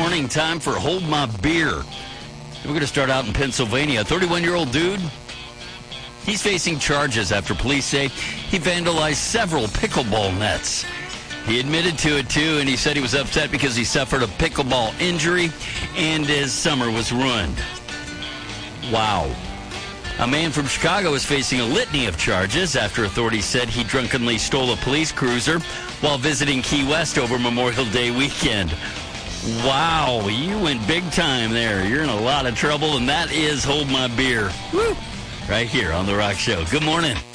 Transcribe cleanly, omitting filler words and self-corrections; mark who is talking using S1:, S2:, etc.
S1: morning, time for Hold My Beer. We're going to start out in Pennsylvania. A 31-year-old dude, he's facing charges after police say he vandalized several pickleball nets. He admitted to it, too, and he said he was upset because he suffered a pickleball injury and his summer was ruined. Wow. A man from Chicago is facing a litany of charges after authorities said he drunkenly stole a police cruiser while visiting Key West over Memorial Day weekend. Wow, you went big time there. You're in a lot of trouble, and that is Hold My Beer. Woo! Right here on The Rock Show. Good morning.